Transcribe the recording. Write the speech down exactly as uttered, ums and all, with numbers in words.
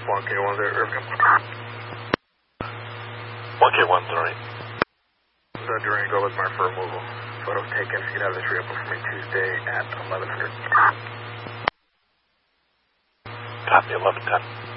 one K one zero, Irving. one K one zero eight. The Durango with marked for removal. Photo taken. If you could have this vehicle for me Tuesday at eleven hundred. Copy, eleven ten.